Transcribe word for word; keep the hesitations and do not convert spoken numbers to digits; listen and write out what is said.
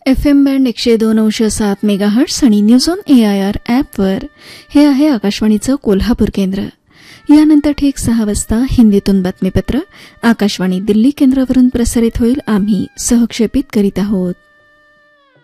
F M band एकशे दोन अंश सात मेगाहर्ट्स आणि news on A I R ॲपवर हे आहे आकाशवाणीचं कोल्हापूर केंद्र. यानंतर ठीक सहा वाजता हिंदीतून बातमीपत्र आकाशवाणी दिल्ली केंद्रावरून प्रसारित होईल. आम्ही सहक्षेपित करीत आहोत.